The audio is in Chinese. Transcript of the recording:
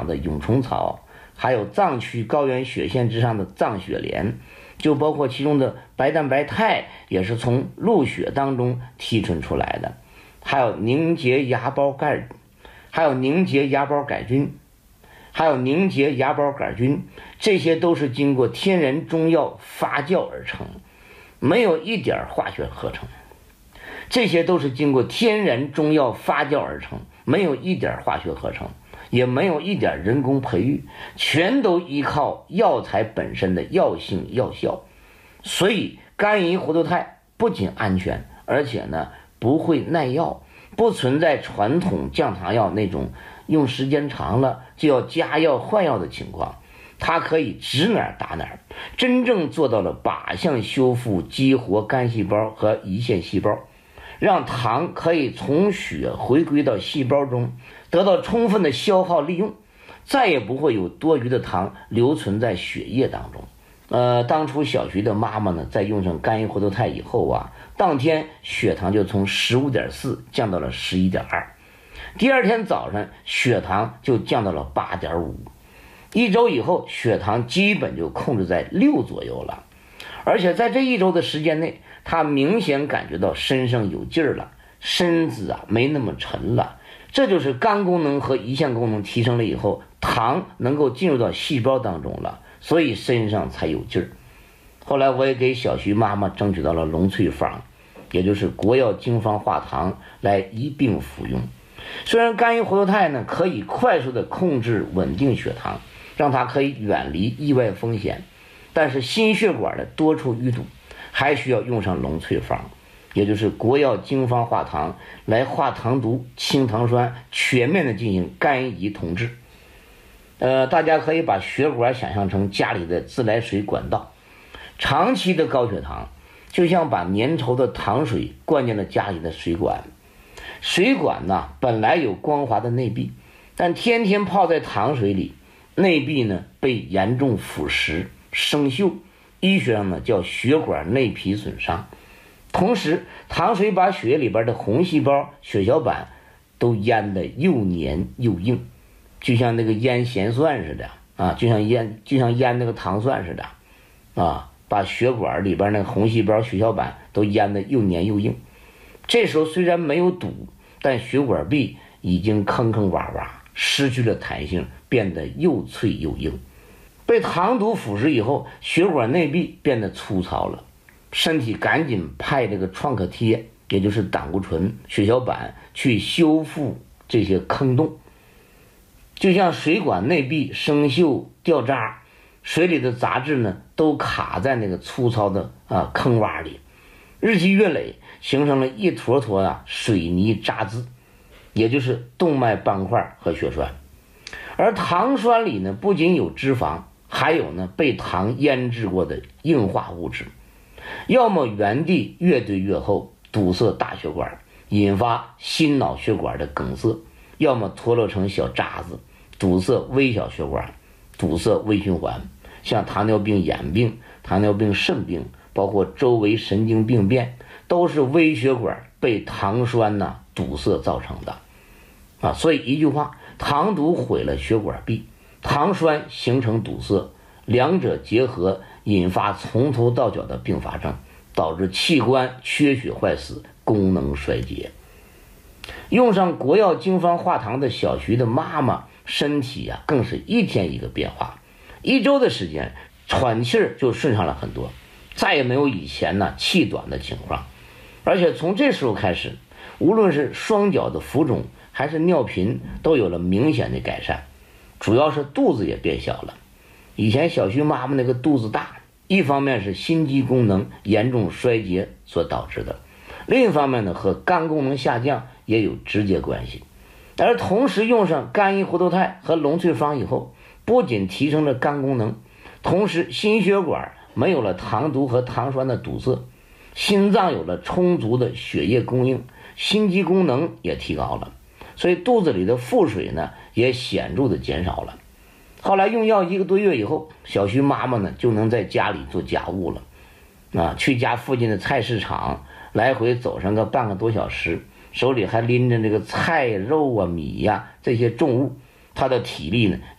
的蛹虫草，还有藏区高原雪线之上的藏雪莲，就包括其中的白蛋白肽也是从鹿血当中提纯出来的，还有凝结芽孢杆菌，这些都是经过天然中药发酵而成，没有一点化学合成。也没有一点人工培育，全都依靠药材本身的药性药效。所以甘银活动肽不仅安全，而且呢不会耐药，不存在传统降糖药那种用时间长了就要加药换药的情况。它可以指哪儿打哪儿，真正做到了靶向修复激活肝细胞和胰腺细胞，让糖可以从血回归到细胞中，得到充分的消耗利用，再也不会有多余的糖留存在血液当中。当初小徐的妈妈呢，在用上甘银活动肽以后啊，当天血糖就从 15.4 降到了 11.2， 第二天早上血糖就降到了 8.5， 1周以后血糖基本就控制在6左右了。而且在这1周的时间内，他明显感觉到身上有劲儿了，身子没那么沉了。这就是肝功能和胰腺功能提升了以后，糖能够进入到细胞当中了，所以身上才有劲儿。后来我也给小徐妈妈争取到了龙翠方，也就是国药经方化糖来一并服用。虽然甘银活动肽呢可以快速的控制稳定血糖，让它可以远离意外风险，但是心血管的多处淤堵还需要用上龙翠方，也就是国药经方化糖来化糖毒、清糖栓，全面的进行肝胰同治。大家可以把血管想象成家里的自来水管道，长期的高血糖就像把粘稠的糖水灌进了家里的水管。水管呢本来有光滑的内壁，但天天泡在糖水里，内壁呢被严重腐蚀生锈，医学上呢叫血管内皮损伤。同时糖水把血液里边的红细胞、血小板都腌得又黏又硬，就像那个腌咸蒜似的啊，就像腌那个糖蒜似的啊，把血管里边那个红细胞、血小板都腌得又黏又硬。这时候虽然没有堵，但血管壁已经坑坑洼洼，失去了弹性，变得又脆又硬。被糖毒腐蚀以后，血管内壁变得粗糙了，身体赶紧派这个创可贴，也就是胆固醇、血小板去修复这些坑洞。就像水管内壁生锈掉渣，水里的杂质呢都卡在那个粗糙的坑洼里，日积月累形成了一坨坨水泥渣渍，也就是动脉斑块和血栓。而糖栓里呢不仅有脂肪，还有呢被糖腌制过的硬化物质，要么原地越堆越厚，堵塞大血管，引发心脑血管的梗塞，要么脱落成小渣子，堵塞微小血管，堵塞微循环。像糖尿病眼病、糖尿病肾病，包括周围神经病变，都是微血管被糖栓堵塞造成的所以一句话，糖毒毁了血管壁，糖栓形成堵塞，两者结合引发从头到脚的并发症，导致器官缺血坏死，功能衰竭。用上国药经方化糖的小徐的妈妈身体更是一天一个变化，1周的时间喘气儿就顺畅了很多，再也没有以前气短的情况。而且从这时候开始，无论是双脚的浮肿还是尿频都有了明显的改善，主要是肚子也变小了。以前小徐妈妈那个肚子大，一方面是心肌功能严重衰竭所导致的，另一方面呢和肝功能下降也有直接关系。而同时用上甘银活动肽和龙翠方以后，不仅提升了肝功能，同时心血管没有了糖毒和糖栓的堵塞，心脏有了充足的血液供应，心肌功能也提高了，所以肚子里的腹水呢也显著的减少了。后来用药1个多月以后，小徐妈妈呢就能在家里做家务了去家附近的菜市场来回走上个半个多小时，手里还拎着这个菜肉米这些重物，她的体力呢